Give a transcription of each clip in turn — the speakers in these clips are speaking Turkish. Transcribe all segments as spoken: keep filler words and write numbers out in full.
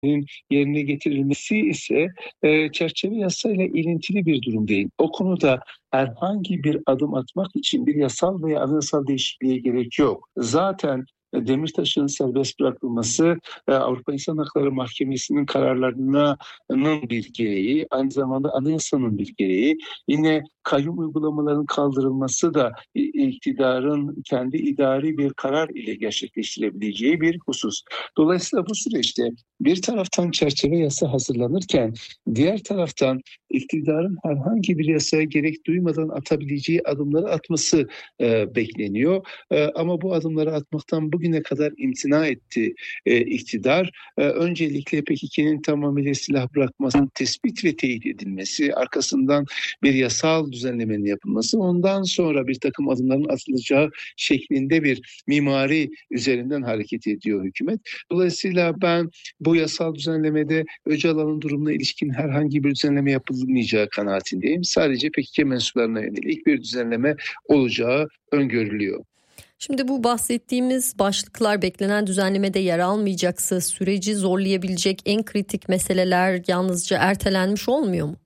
yerine getirilmesi ise e, çerçeve yasayla ilintili bir durum değil. O konuda herhangi bir adım atmak için bir yasal veya anayasal değişikliğe gerek yok. Zaten Demirtaş'ın serbest bırakılması Avrupa İnsan Hakları Mahkemesi'nin kararlarının bir gereği, aynı zamanda anayasanın bir gereği. Yine kayyum uygulamalarının kaldırılması da iktidarın kendi idari bir karar ile gerçekleştirebileceği bir husus. Dolayısıyla bu süreçte bir taraftan çerçeve yasa hazırlanırken diğer taraftan iktidarın herhangi bir yasaya gerek duymadan atabileceği adımları atması e, bekleniyor. E, ama bu adımları atmaktan bugüne kadar imtina etti e, iktidar. E, öncelikle P K K'nin tamamıyla silah bırakmasının tespit ve teyit edilmesi, arkasından bir yasal düzenlemenin yapılması, ondan sonra bir takım adımların atılacağı şeklinde bir mimari üzerinden hareket ediyor hükümet. Dolayısıyla ben bu yasal düzenlemede Öcalan'ın durumuna ilişkin herhangi bir düzenleme yapılmayacağı kanaatindeyim. Sadece P K K mensuplarına yönelik bir düzenleme olacağı öngörülüyor. Şimdi bu bahsettiğimiz başlıklar beklenen düzenlemede yer almayacaksa süreci zorlayabilecek en kritik meseleler yalnızca ertelenmiş olmuyor mu?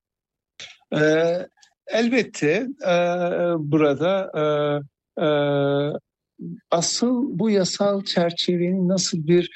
Ee, elbette e, burada e, e, asıl bu yasal çerçevenin nasıl bir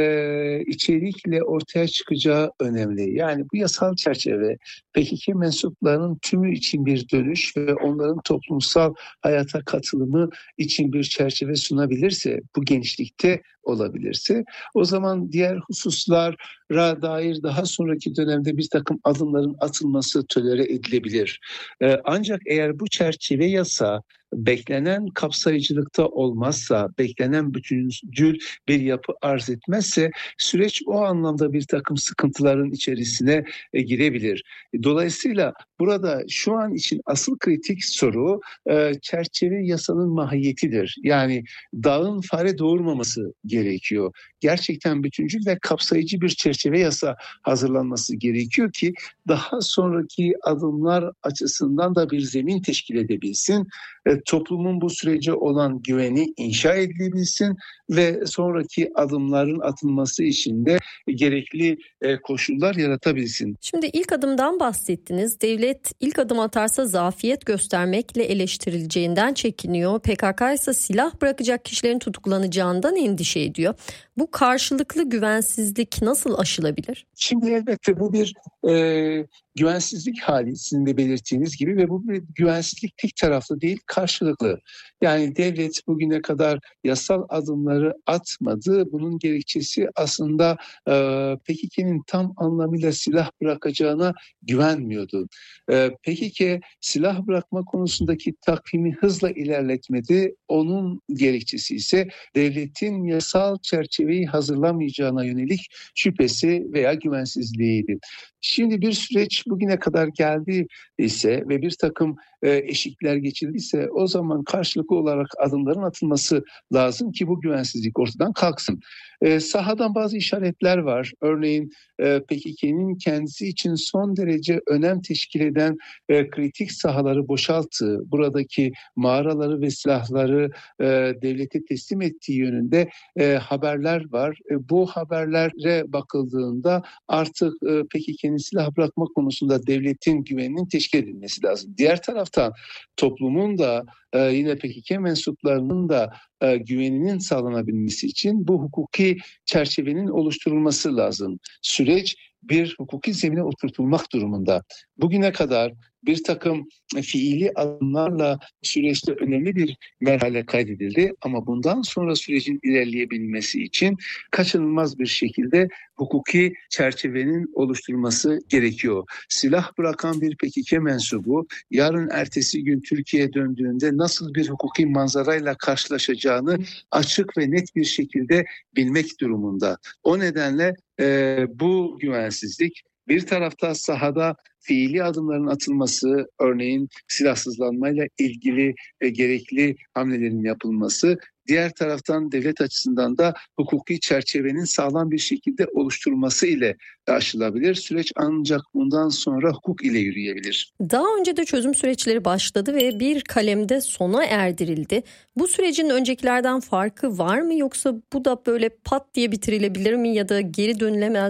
e, içerikle ortaya çıkacağı önemli. Yani bu yasal çerçeve P K K mensuplarının tümü için bir dönüş ve onların toplumsal hayata katılımı için bir çerçeve sunabilirse, bu genişlikte olabilirse, o zaman diğer hususlara dair daha sonraki dönemde bir takım adımların atılması tolere edilebilir. E, ancak eğer bu çerçeve yasa beklenen kapsayıcılıkta olmazsa, beklenen bütüncül bir yapı arz etmezse süreç o anlamda bir takım sıkıntıların içerisine e, girebilir. Dolayısıyla burada şu an için asıl kritik soru e, çerçeve yasanın mahiyetidir. Yani dağın fare doğurmaması gerekiyor. Gerçekten bütüncül ve kapsayıcı bir çerçeve yasa hazırlanması gerekiyor ki daha sonraki adımlar açısından da bir zemin teşkil edebilsin. E, toplumun bu sürece olan güveni inşa edilebilsin ve sonraki adımların atılması için de gerekli e, koşullar yaratabilsin. Şimdi ilk adımdan bahsettiniz. Devlet ilk adım atarsa zafiyet göstermekle eleştirileceğinden çekiniyor. P K K ise silah bırakacak kişilerin tutuklanacağından endişe ediyor. Bu karşılıklı güvensizlik nasıl aşılabilir? Şimdi elbette bu bir e, güvensizlik hali, sizin de belirttiğiniz gibi, ve bu bir güvensizlik tek taraflı değil, karşılıklı. Yani devlet bugüne kadar yasal adımları atmadı. Bunun gerekçesi aslında e, P K K'nin tam anlamıyla silah bırakacağına güvenmiyordu. E, P K K silah bırakma konusundaki takvimi hızla ilerletmedi. Onun gerekçesi ise devletin yasal çerçeveyi hazırlamayacağına yönelik şüphesi veya güvensizliğiydi. Şimdi bir süreç bugüne kadar geldi ise ve bir takım e, eşikler geçildiyse, o zaman karşılıklı olarak adımların atılması lazım ki bu güvensizlik ortadan kalksın. E, sahadan bazı işaretler var. Örneğin e, P K K'nin kendisi için son derece önem teşkil eden e, kritik sahaları boşalttığı, buradaki mağaraları ve silahları e, devlete teslim ettiği yönünde e, haberler var. E, bu haberlere bakıldığında artık e, P K K'nin silah bırakma konusunda devletin güveninin teşkil edilmesi lazım. Diğer taraftan toplumun da e, yine P K K mensuplarının da e, güveninin sağlanabilmesi için bu hukuki çerçevenin oluşturulması lazım. Süreç bir hukuki zemine oturtulmak durumunda. Bugüne kadar bir takım fiili adımlarla süreçte önemli bir merhale kaydedildi ama bundan sonra sürecin ilerleyebilmesi için kaçınılmaz bir şekilde hukuki çerçevenin oluşturulması gerekiyor. Silah bırakan bir P K K mensubu yarın ertesi gün Türkiye'ye döndüğünde nasıl bir hukuki manzarayla karşılaşacağını açık ve net bir şekilde bilmek durumunda. O nedenle e, bu güvensizlik bir tarafta sahada fiili adımların atılması, örneğin silahsızlanmayla ilgili e, gerekli hamlelerin yapılması, diğer taraftan devlet açısından da hukuki çerçevenin sağlam bir şekilde oluşturulması ile aşılabilir. Süreç ancak bundan sonra hukuk ile yürüyebilir. Daha önce de çözüm süreçleri başladı ve bir kalemde sona erdirildi. Bu sürecin öncekilerden farkı var mı, yoksa bu da böyle pat diye bitirilebilir mi ya da geri dönülemez